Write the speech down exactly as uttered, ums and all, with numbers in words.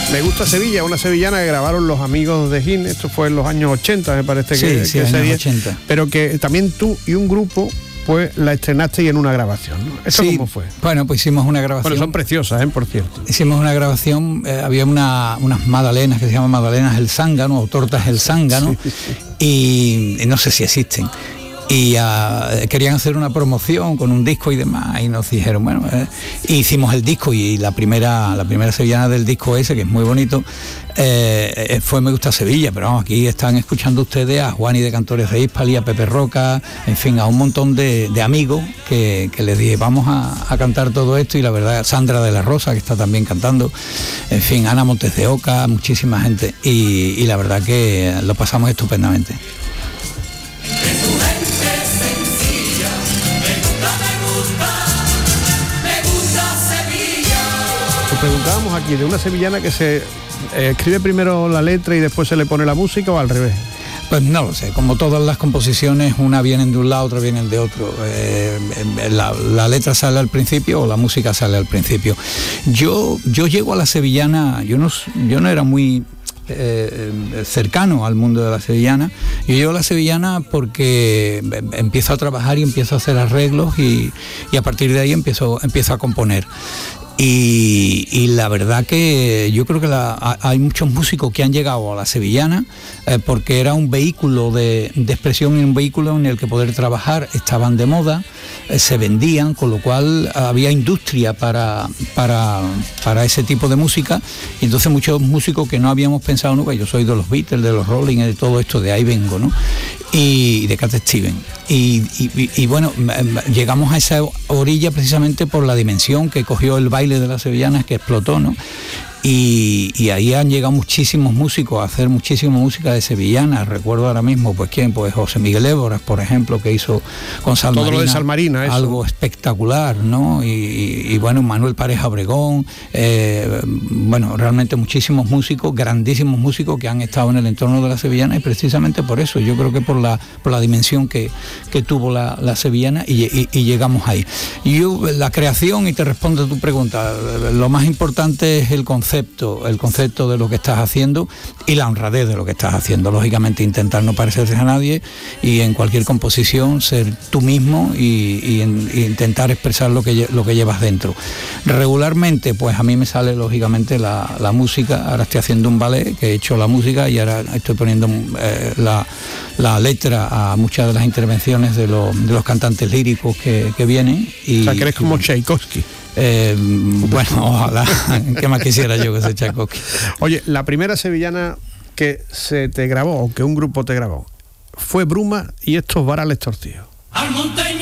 Me gusta Sevilla, una sevillana que grabaron los amigos de Gin, esto fue en los años ochenta, me parece sí, que, sí, que sería, ochenta. Pero que también tú y un grupo pues la estrenasteis en una grabación, ¿no? ¿Eso sí, cómo fue? Bueno, pues hicimos una grabación. Bueno, son preciosas, ¿eh? Por cierto. Hicimos una grabación, eh, había una, unas magdalenas que se llaman magdalenas el zángano o tortas el zángano, sí. y, y no sé si existen. Y uh, querían hacer una promoción con un disco y demás, y nos dijeron, bueno, eh, hicimos el disco, y la primera la primera sevillana del disco ese, que es muy bonito, eh, fue Me gusta Sevilla, pero vamos, aquí están escuchando ustedes a Juani de Cantores de Hispali, a Pepe Roca, en fin, a un montón de, de amigos que, que les dije, vamos a, a cantar todo esto, y la verdad, Sandra de la Rosa, que está también cantando, en fin, Ana Montes de Oca, muchísima gente, y, y la verdad que lo pasamos estupendamente. Preguntábamos aquí de una sevillana que se eh, escribe primero la letra y después se le pone la música, o al revés. Pues no lo sé, como todas las composiciones, una vienen de un lado, otra vienen de otro. Eh, la, la letra sale al principio o la música sale al principio. Yo, yo llego a la sevillana, yo no, yo no era muy eh, cercano al mundo de la sevillana. Yo llego a la sevillana porque empiezo a trabajar y empiezo a hacer arreglos, y, y a partir de ahí empiezo, empiezo a componer. Y, y la verdad que yo creo que la, hay muchos músicos que han llegado a la sevillana eh, porque era un vehículo de, de expresión, y un vehículo en el que poder trabajar. Estaban de moda, eh, se vendían, con lo cual había industria para, para, para ese tipo de música, y entonces muchos músicos que no habíamos pensado nunca, yo soy de los Beatles, de los Rolling, de todo esto, de ahí vengo, ¿no? Y de Cat Stevens. Y, y, y bueno, llegamos a esa orilla precisamente por la dimensión que cogió el baile de las sevillanas, que explotó, ¿no? Y, y ahí han llegado muchísimos músicos a hacer muchísima música de sevillanas. Recuerdo ahora mismo, pues quién, pues José Miguel Éboras, por ejemplo, que hizo con Salmarina, todo lo de Salmarina, eso. Algo espectacular, ¿no? Y, y, y bueno, Manuel Pareja Obregón, eh, bueno, realmente muchísimos músicos, grandísimos músicos que han estado en el entorno de la sevillana, y precisamente por eso, yo creo que por la, por la dimensión que, que tuvo la, la sevillana, y, y, y llegamos ahí. Y yo, la creación, y te respondo a tu pregunta, lo más importante es el concepto el concepto de lo que estás haciendo y la honradez de lo que estás haciendo. Lógicamente intentar no parecerse a nadie, y en cualquier composición ser tú mismo, y, y, y intentar expresar lo que, lo que llevas dentro. Regularmente pues a mí me sale lógicamente la, la música. Ahora estoy haciendo un ballet, que he hecho la música, y ahora estoy poniendo eh, la, la letra a muchas de las intervenciones de, lo, de los cantantes líricos que, que vienen. Y, o sea, que eres como Tchaikovsky. Eh, bueno, ojalá, que más quisiera yo que se Tchaikovsky. Oye, la primera sevillana que se te grabó, o que un grupo te grabó, fue Bruma y estos Varales Torcidos. Al monteño